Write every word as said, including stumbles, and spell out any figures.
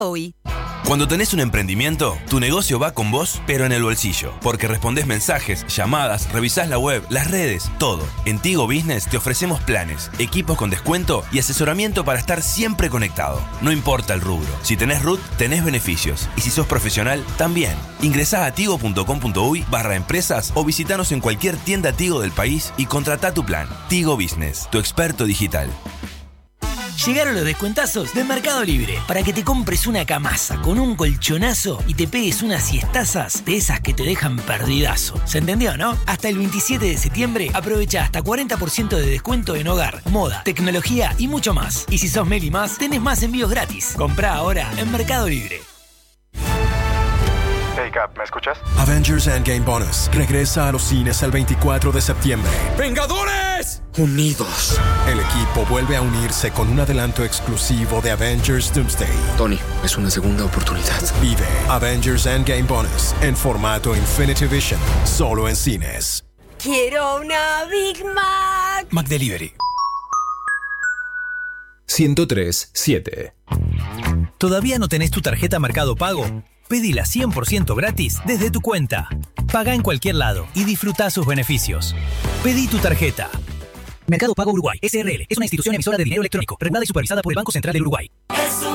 Hoy. Cuando tenés un emprendimiento, tu negocio va con vos, pero en el bolsillo. Porque respondés mensajes, llamadas, revisás la web, las redes, todo. En Tigo Business te ofrecemos planes, equipos con descuento y asesoramiento para estar siempre conectado. No importa el rubro. Si tenés R U T, tenés beneficios. Y si sos profesional, también. Ingresá a tigo.com.uy barra empresas o visitanos en cualquier tienda Tigo del país y contratá tu plan. Tigo Business, tu experto digital. Llegaron los descuentazos de Mercado Libre para que te compres una camasa con un colchonazo y te pegues unas siestazas de esas que te dejan perdidazo. ¿Se entendió, no? Hasta el veintisiete de septiembre aprovecha hasta cuarenta por ciento de descuento en hogar, moda, tecnología y mucho más. Y si sos Meli Más, tenés más envíos gratis. Comprá ahora en Mercado Libre. Hey Cap, ¿me escuchas? Avengers Endgame Bonus regresa a los cines el veinticuatro de septiembre. ¡Vengadores! Unidos. El equipo vuelve a unirse con un adelanto exclusivo de Avengers Doomsday. Tony, es una segunda oportunidad. Vive Avengers Endgame Bonus en formato Infinity Vision, solo en cines. Quiero una Big Mac. McDelivery. ciento tres punto siete. ¿Todavía no tenés tu tarjeta Mercado Pago? Pedila cien por ciento gratis desde tu cuenta. Paga en cualquier lado y disfruta sus beneficios. Pedí tu tarjeta. Mercado Pago Uruguay, S R L, es una institución emisora de dinero electrónico, regulada y supervisada por el Banco Central del Uruguay.